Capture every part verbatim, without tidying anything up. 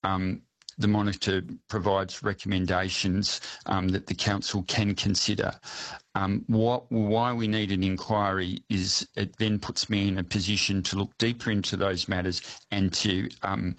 um, the monitor provides recommendations um, that the council can consider. Um, what, why we need an inquiry is it then puts me in a position to look deeper into those matters and to um,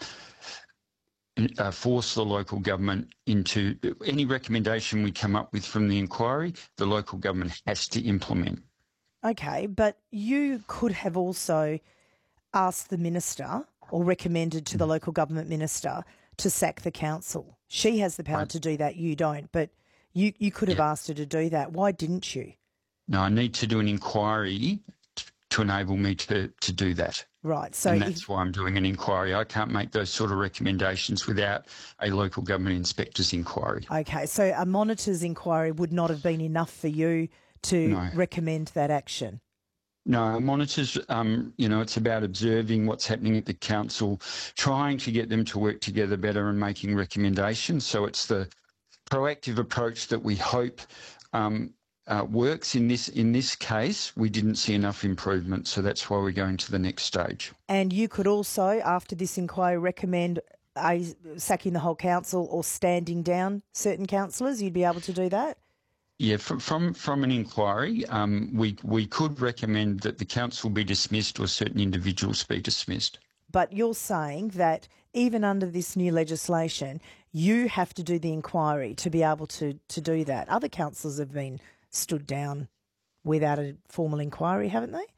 uh, force the local government into any recommendation we come up with from the inquiry, the local government has to implement. Okay, but you could have also asked the minister or recommended to the local government minister to sack the council. She has the power Right. to do that, you don't, but you, you could have Yeah. asked her to do that. Why didn't you? No, I need to do an inquiry t- to enable me to, to do that. Right, so And if, that's why I'm doing an inquiry. I can't make those sort of recommendations without a local government inspector's inquiry. okay, so a monitor's inquiry would not have been enough for you to No. recommend that action? No, monitors, um, you know, it's about observing what's happening at the council, trying to get them to work together better and making recommendations. So it's the proactive approach that we hope um, uh, works. In this in this case, we didn't see enough improvement, so that's why we're going to the next stage. And you could also, after this inquiry, recommend a, sacking the whole council or standing down certain councillors? You'd be able to do that? Yeah, from from, from an inquiry, um, we we could recommend that the council be dismissed or certain individuals be dismissed. But you're saying that even under this new legislation, you have to do the inquiry to be able to, to do that. Other councillors have been stood down without a formal inquiry, haven't they?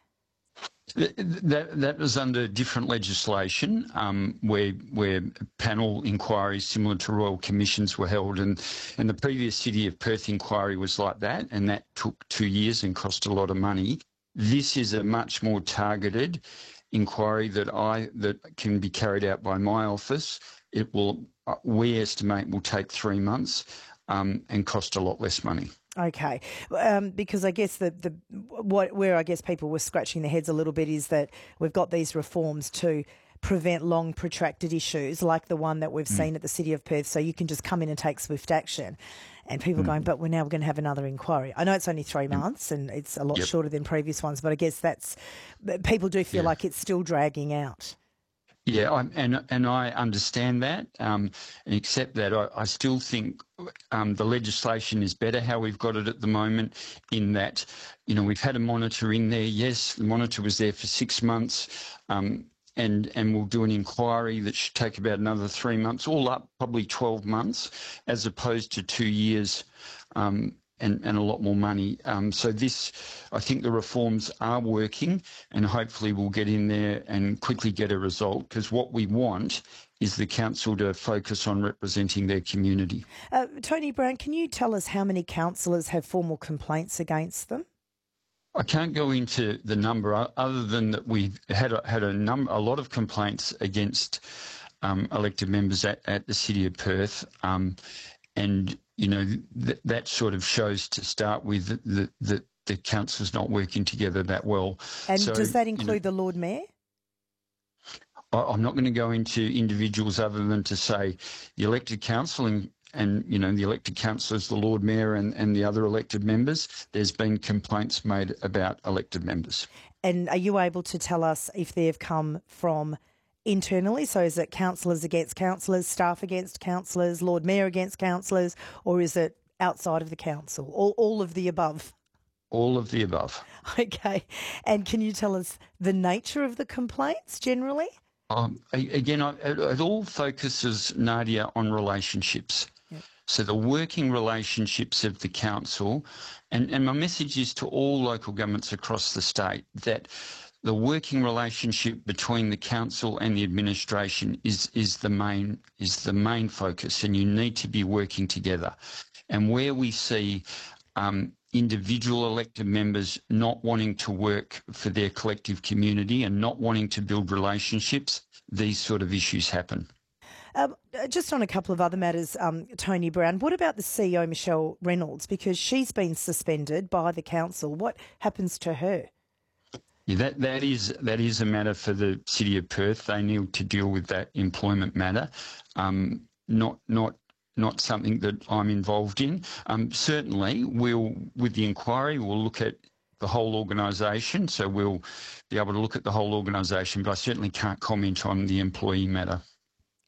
That that was under different legislation, um, where where panel inquiries similar to royal commissions were held, and and the previous City of Perth inquiry was like that, and that took two years and cost a lot of money. This is a much more targeted inquiry that I that can be carried out by my office. It will, we estimate, will take three months um, and cost a lot less money. Okay, um, because I guess the, the what where I guess people were scratching their heads a little bit is that we've got these reforms to prevent long protracted issues like the one that we've mm. seen at the City of Perth, so you can just come in and take swift action. And people mm. going, but we're now going to have another inquiry. I know it's only three months and it's a lot yep. shorter than previous ones, but I guess that's people do feel yeah. like it's still dragging out. Yeah, I'm, and and I understand that um, and accept that. I, I still think um, the legislation is better how we've got it at the moment, in that, you know, we've had a monitor in there. Yes, the monitor was there for six months um, and, and we'll do an inquiry that should take about another three months, all up probably twelve months, as opposed to two years um And, and a lot more money. Um, so this, I think the reforms are working, and hopefully we'll get in there and quickly get a result, because what we want is the council to focus on representing their community. Uh, Tony Brown, can you tell us how many councillors have formal complaints against them? I can't go into the number, other than that we've had a, had a, number, a lot of complaints against um, elected members at, at the City of Perth, um, and you know, th- that sort of shows, to start with, that the, the, the council's not working together that well. And so, does that include you know, the Lord Mayor? I, I'm not going to go into individuals other than to say the elected council and, and you know, the elected councillors, the Lord Mayor and, and the other elected members, there's been complaints made about elected members. And are you able to tell us if they've come from internally? So is it councillors against councillors, staff against councillors, Lord Mayor against councillors, or is it outside of the council? All, all of the above? All of the above. Okay. And can you tell us the nature of the complaints generally? Um, again, I, it, it all focuses, Nadia, on relationships. Yep. So the working relationships of the council, and, and my message is to all local governments across the state that the working relationship between the council and the administration is is the main is the main focus, and you need to be working together. And where we see um, individual elected members not wanting to work for their collective community and not wanting to build relationships, these sort of issues happen. Um, just on a couple of other matters, um, Tony Brown, what about the C E O, Michelle Reynolds? Because she's been suspended by the council. What happens to her? Yeah, that, that is that is a matter for the City of Perth. They need to deal with that employment matter, um, not not not something that I'm involved in. Um, certainly, we'll with the inquiry, we'll look at the whole organisation, so we'll be able to look at the whole organisation, but I certainly can't comment on the employee matter.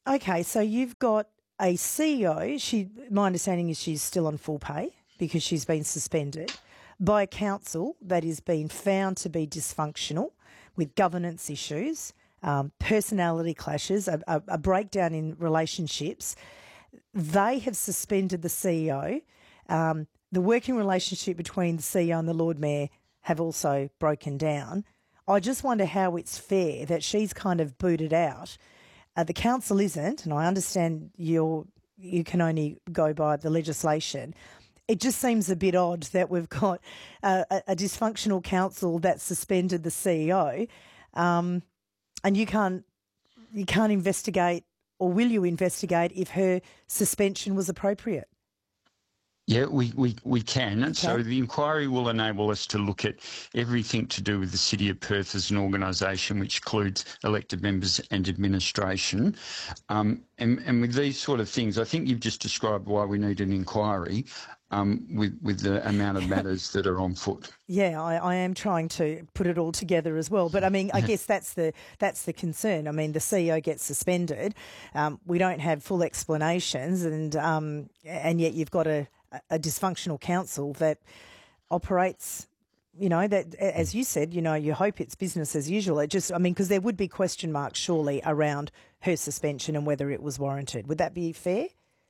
Okay, so you've got a C E O. She, my understanding is she's still on full pay because she's been suspended by a council that is being found to be dysfunctional with governance issues, um, personality clashes, a, a, a breakdown in relationships. They have suspended the C E O. Um, the working relationship between the C E O and the Lord Mayor have also broken down. I just wonder how it's fair that she's kind of booted out. Uh, the council isn't, and I understand you're, you can only go by the legislation. It just seems a bit odd that we've got a, a, a dysfunctional council that suspended the C E O, um, and you can't you can't investigate, or will you investigate if her suspension was appropriate? Yeah, we, we, we can. And Okay. so the inquiry will enable us to look at everything to do with the City of Perth as an organisation, which includes elected members and administration. Um, and, and with these sort of things, I think you've just described why we need an inquiry um, with, with the amount of matters that are on foot. Yeah, I, I am trying to put it all together as well. But I mean, I guess that's the that's the concern. I mean, the C E O gets suspended. Um, we don't have full explanations, and um, and yet you've got a a dysfunctional council that operates, you know, that, as you said, you know, you hope it's business as usual. It just, I mean, because there would be question marks surely around her suspension and whether it was warranted. Would that be fair?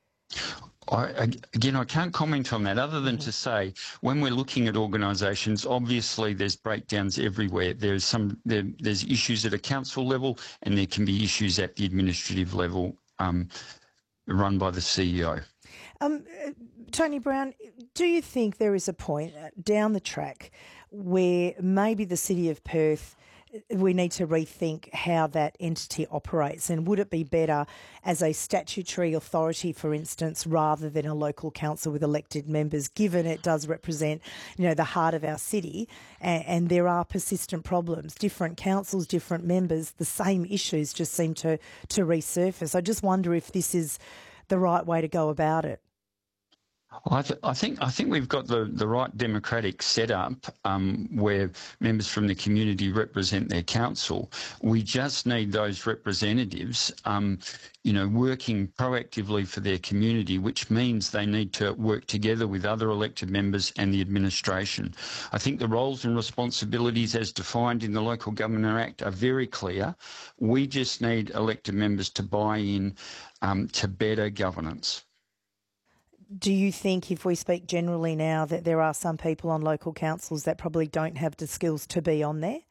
I, again, I can't comment on that other than to say when we're looking at organisations, obviously there's breakdowns everywhere. There's some there, there's issues at a council level and there can be issues at the administrative level um, run by the C E O. Um, Tony Brown, do you think there is a point down the track where maybe the City of Perth, we need to rethink how that entity operates, and would it be better as a statutory authority, for instance, rather than a local council with elected members, given it does represent, you know, the heart of our city, and, and there are persistent problems, different councils, different members, the same issues just seem to, to resurface. I just wonder if this is the right way to go about it. I, th- I think I think we've got the, the right democratic setup um, where members from the community represent their council. We just need those representatives, um, you know, working proactively for their community, which means they need to work together with other elected members and the administration. I think the roles and responsibilities as defined in the Local Government Act are very clear. We just need elected members to buy in um, to better governance. Do you think, if we speak generally now, that there are some people on local councils that probably don't have the skills to be on there?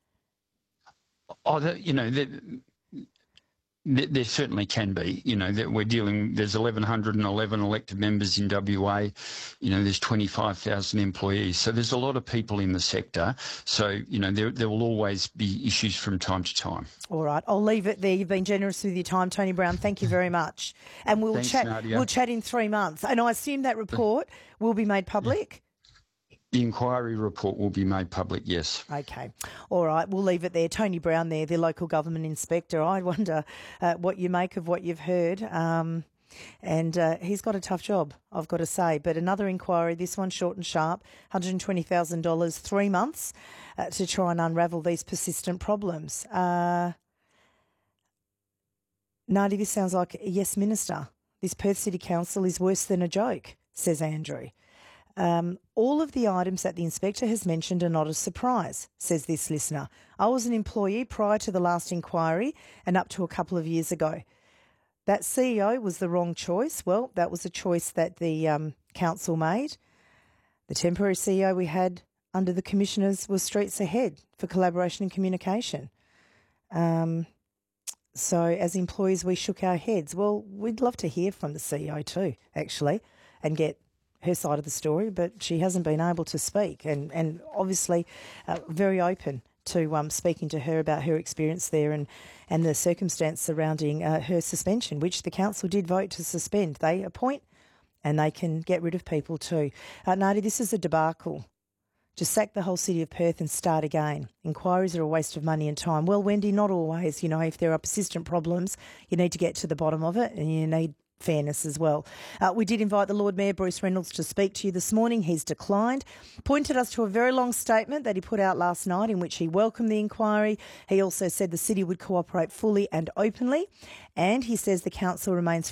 Oh, the, you know, the, There, there certainly can be, you know, that we're dealing, there's eleven eleven elected members in W A, you know, there's twenty-five thousand employees. So there's a lot of people in the sector. So, you know, there, there will always be issues from time to time. All right, I'll leave it there. You've been generous with your time, Tony Brown. Thank you very much. And we'll Thanks, chat Nadia. We'll chat in three months. And I assume that report will be made public? The inquiry report will be made public, yes. Okay. All right. We'll leave it there. Tony Brown there, the local government inspector. I wonder uh, what you make of what you've heard. Um, and uh, he's got a tough job, I've got to say. But another inquiry, this one short and sharp, one hundred twenty thousand dollars, three months uh, to try and unravel these persistent problems. Uh, Nadi, this sounds like a yes minister. This Perth City Council is worse than a joke, says Andrew. Um, all of the items that the inspector has mentioned are not a surprise, says this listener. I was an employee prior to the last inquiry and up to a couple of years ago. That C E O was the wrong choice. Well, that was a choice that the um, council made. The temporary C E O we had under the commissioners was streets ahead for collaboration and communication. Um, so as employees, we shook our heads. Well, we'd love to hear from the C E O too, actually, and get her side of the story, but she hasn't been able to speak, and, and obviously uh, very open to um, speaking to her about her experience there and, and the circumstance surrounding uh, her suspension, which the council did vote to suspend. They appoint and they can get rid of people too. Uh, Nadia, this is a debacle. Just sack the whole city of Perth and start again. Inquiries are a waste of money and time. Well, Wendy, not always. You know, if there are persistent problems, you need to get to the bottom of it and you need fairness as well. Uh, we did invite the Lord Mayor, Bruce Reynolds, to speak to you this morning. He's declined. Pointed us to a very long statement that he put out last night in which he welcomed the inquiry. He also said the city would cooperate fully and openly, and he says the council remains